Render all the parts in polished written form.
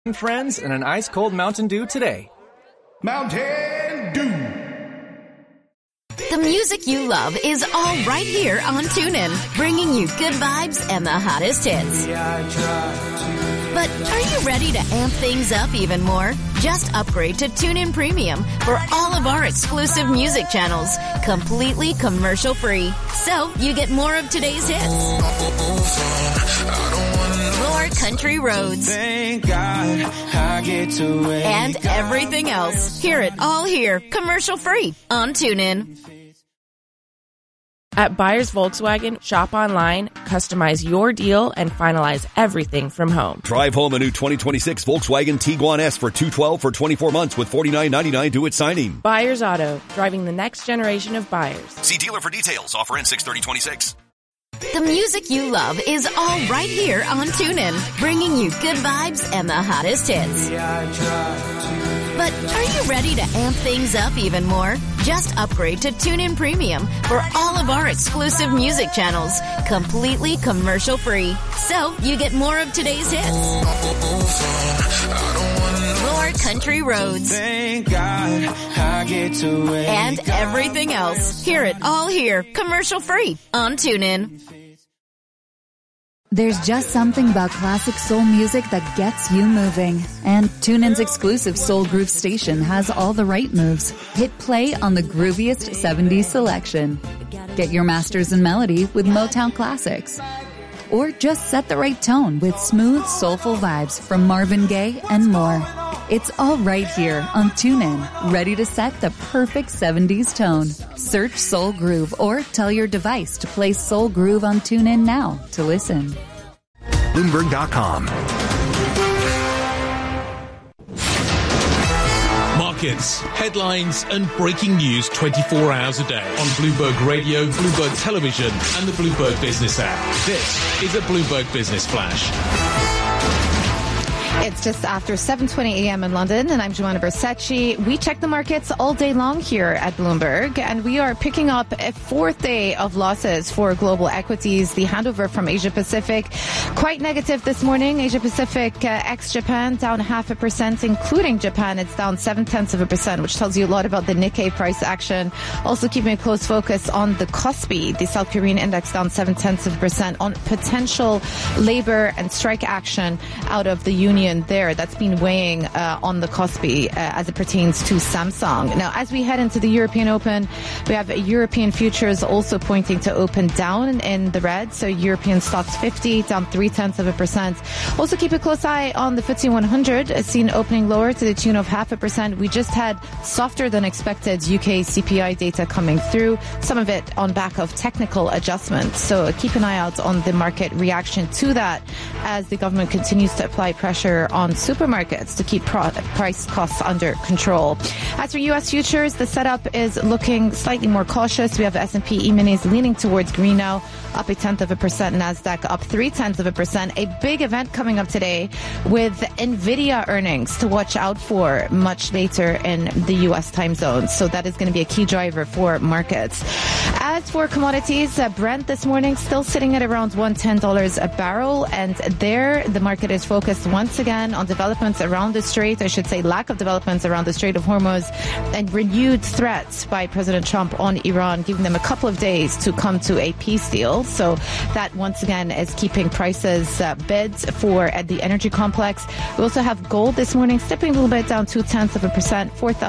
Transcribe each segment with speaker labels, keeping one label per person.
Speaker 1: friends and an ice-cold Mountain Dew today.
Speaker 2: Mountain Dew.
Speaker 3: The music you love is all right here on TuneIn, bringing you good vibes and the hottest hits. But are you ready to amp things up even more? Just upgrade to TuneIn Premium for all of our exclusive music channels, completely commercial-free. So you get more of today's hits, more country roads,
Speaker 4: thank God I get to wake
Speaker 3: and everything else. Hear it all here, commercial-free on TuneIn.
Speaker 5: At Buyers Volkswagen, shop online, customize your deal, and finalize everything from home.
Speaker 6: Drive home a new 2026 Volkswagen Tiguan S for $212 for 24 months with $49.99 due at signing.
Speaker 5: Buyers Auto, driving the next generation of buyers.
Speaker 6: See dealer for details. Offer ends 6/30/26.
Speaker 3: The music you love is all right here on TuneIn, bringing you good vibes and the hottest hits. But are you ready to amp things up even more? Just upgrade to TuneIn Premium for all of our exclusive music channels, completely commercial-free. So you get more of today's hits, more country roads,
Speaker 4: thank God I get to wake
Speaker 3: and everything else. Hear it all here, commercial-free on TuneIn.
Speaker 7: There's just something about classic soul music that gets you moving. And TuneIn's exclusive Soul Groove station has all the right moves. Hit play on the grooviest 70s selection. Get your masters in melody with Motown classics. Or just set the right tone with smooth, soulful vibes from Marvin Gaye and more. It's all right here on TuneIn, ready to set the perfect 70s tone. Search Soul Groove or tell your device to play Soul Groove on TuneIn now to listen.
Speaker 2: Bloomberg.com.
Speaker 8: Markets, headlines, and breaking news 24 hours a day on Bloomberg Radio, Bloomberg Television, and the Bloomberg Business app. This is a Bloomberg Business Flash.
Speaker 9: It's just after 7:20 a.m. in London, and I'm Joanna Bersecci. We check the markets all day long here at Bloomberg, and we are picking up a fourth day of losses for global equities. The handover from Asia-Pacific, quite negative this morning. Asia-Pacific ex-Japan down 0.5%, including Japan. It's down 0.7%, which tells you a lot about the Nikkei price action. Also keeping a close focus on the Kospi, the South Korean index down 0.7% on potential labor and strike action out of the union there. That's been weighing on the Kospi as it pertains to Samsung. Now, as we head into the European Open, we have European futures also pointing to open down in the red. So European stocks 50 down 0.3%. Also keep a close eye on the FTSE 100, seen opening lower to the tune of 0.5%. We just had softer than expected UK CPI data coming through, some of it on back of technical adjustments. So keep an eye out on the market reaction to that as the government continues to apply pressure on supermarkets to keep price costs under control. As for U.S. futures, the setup is looking slightly more cautious. We have S&P E-minis leaning towards green now, up 0.1%, NASDAQ up 0.3%. A big event coming up today with NVIDIA earnings to watch out for much later in the U.S. time zone. So that is going to be a key driver for markets. As for commodities, Brent this morning still sitting at around $110 a barrel. And there, the market is focused once again on developments around the Strait, I should say lack of developments around the Strait of Hormuz, and renewed threats by President Trump on Iran, giving them a couple of days to come to a peace deal. So that once again is keeping prices bids for the energy complex. We also have gold this morning slipping a little bit down 0.2%,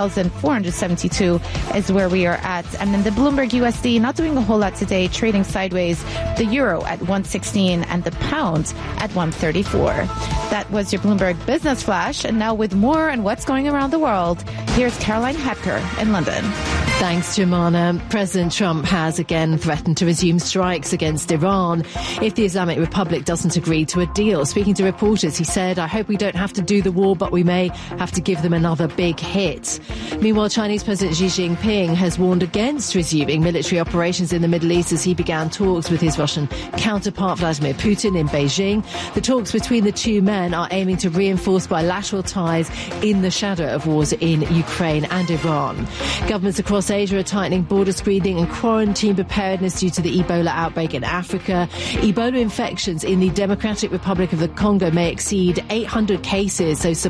Speaker 9: 4,472 is where we are at. And then the Bloomberg USD not doing a whole lot today, trading sideways. The euro at 116 and the pound at 134. That was your Bloomberg Business Flash. And now with more on what's going around the world, here's Caroline Hepker in London.
Speaker 10: Thanks, Jemana. President Trump has again threatened to resume strikes against Iran if the Islamic Republic doesn't agree to a deal. Speaking to reporters, he said, "I hope we don't have to do the war, but we may have to give them another big hit." Meanwhile, Chinese President Xi Jinping has warned against resuming military operations in the Middle East as he began talks with his Russian counterpart Vladimir Putin in Beijing. The talks between the two men are aiming to reinforce bilateral ties in the shadow of wars in Ukraine and Iran. Governments across Asia are tightening border screening and quarantine preparedness due to the Ebola outbreak in Africa. Ebola infections in the Democratic Republic of the Congo may exceed 800 cases, so